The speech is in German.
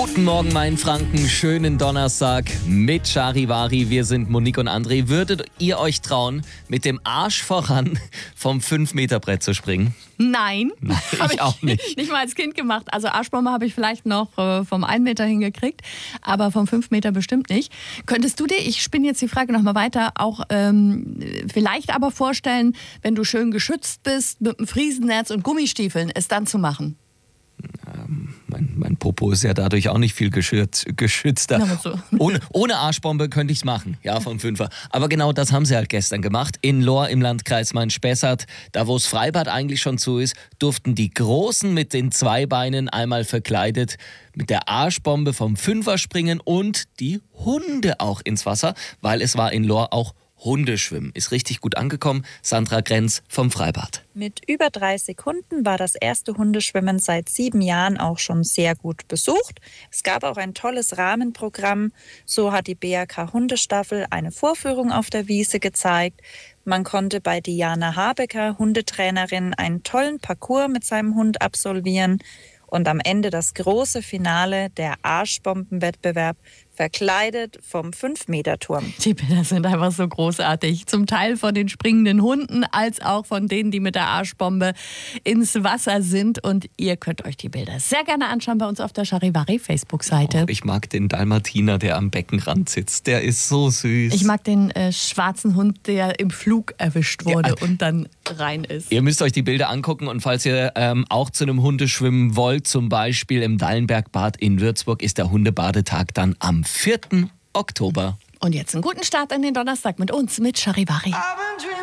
Guten Morgen, mein Franken. Schönen Donnerstag mit Charivari. Wir sind Monique und André. Würdet ihr euch trauen, mit dem Arsch voran vom 5-Meter-Brett zu springen? Nein, Ich auch nicht. Nicht mal als Kind gemacht. Also Arschbombe habe ich vielleicht noch vom 1 Meter hingekriegt, aber vom 5 Meter bestimmt nicht. Könntest du dir, ich spinne jetzt die Frage nochmal weiter, auch vielleicht aber vorstellen, wenn du schön geschützt bist, mit einem Friesennetz und Gummistiefeln, es dann zu machen? Mein Popo ist ja dadurch auch nicht viel geschützter. Na, so. Ohne Arschbombe könnte ich es machen, ja, vom Fünfer. Aber genau das haben sie halt gestern gemacht. In Lohr im Landkreis Main-Spessart, da wo das Freibad eigentlich schon zu ist, durften die Großen mit den 2 Beinen einmal verkleidet mit der Arschbombe vom Fünfer springen und die Hunde auch ins Wasser, weil es war in Lohr auch Hundeschwimmen. Ist richtig gut angekommen. Sandra Grenz vom Freibad. Mit über 3 Sekunden war das erste Hundeschwimmen seit 7 Jahren auch schon sehr gut besucht. Es gab auch ein tolles Rahmenprogramm. So hat die BAK Hundestaffel eine Vorführung auf der Wiese gezeigt. Man konnte bei Diana Habecker, Hundetrainerin, einen tollen Parcours mit seinem Hund absolvieren. Und am Ende das große Finale, der Arschbombenwettbewerb, verkleidet vom 5-Meter-Turm. Die Bilder sind einfach so großartig. Zum Teil von den springenden Hunden, als auch von denen, die mit der Arschbombe ins Wasser sind. Und ihr könnt euch die Bilder sehr gerne anschauen bei uns auf der Charivari Facebook-Seite. Ich mag den Dalmatiner, der am Beckenrand sitzt. Der ist so süß. Ich mag den schwarzen Hund, der im Flug erwischt wurde und dann rein ist. Ihr müsst euch die Bilder angucken und falls ihr auch zu einem Hundeschwimmen wollt, zum Beispiel im Dallenbergbad in Würzburg, ist der Hundebadetag dann am 4. Oktober. Und jetzt einen guten Start in den Donnerstag mit uns, mit Charivari.